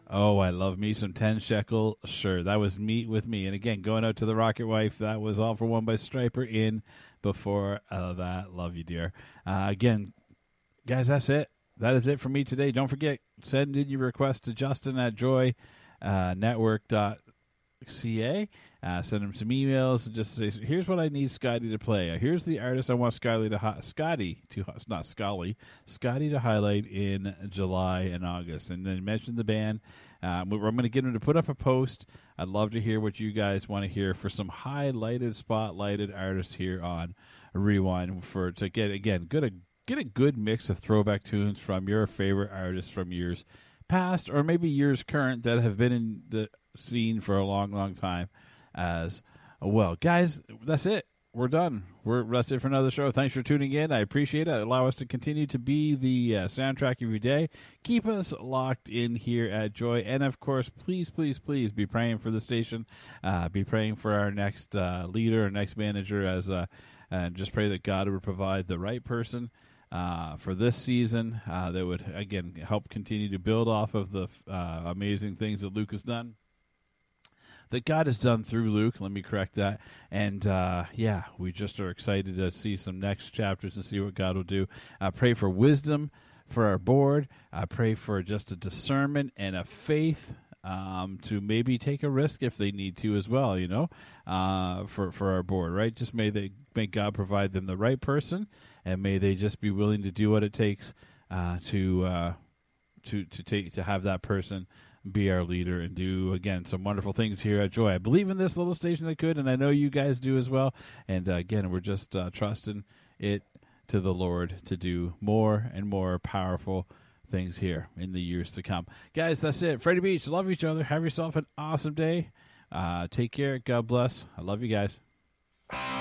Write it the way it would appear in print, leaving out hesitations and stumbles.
Oh, I love me some 10 shekel. Sure, that was meat with me. And again, going out to the Rocket Wife, that was All for One by Striper in before that. Love you, dear. Again, guys, that's it. That is it for me today. Don't forget, send in your request to Justin at joynetwork.ca. Send him some emails and just say, here's what I need Scotty to play. Here's the artist I want Scotty to highlight in July and August. And then mention the band. I'm going to get him to put up a post. I'd love to hear what you guys want to hear for some highlighted, spotlighted artists here on Rewind to get a good mix of throwback tunes from your favorite artists from years past or maybe years current that have been in the scene for a long, long time as well. Guys, that's it. We're done. That's it for another show. Thanks for tuning in. I appreciate it. Allow us to continue to be the soundtrack of your day. Keep us locked in here at Joy. And, of course, please, please, please be praying for the station. Be praying for our next leader, our next manager, and just pray that God would provide the right person for this season that would, again, help continue to build off of the amazing things that Luke has done. That God has done through Luke. Let me correct that. And, we just are excited to see some next chapters and see what God will do. I pray for wisdom for our board. I pray for just a discernment and a faith to maybe take a risk if they need to as well, for our board, right? Just may God provide them the right person, and may they just be willing to do what it takes to have that person be our leader and do, again, some wonderful things here at Joy. I believe in this little station that could, and I know you guys do as well. And, again, we're just trusting it to the Lord to do more and more powerful things here in the years to come. Guys, that's it. Freddie Beach, love each other. Have yourself an awesome day. Take care. God bless. I love you guys.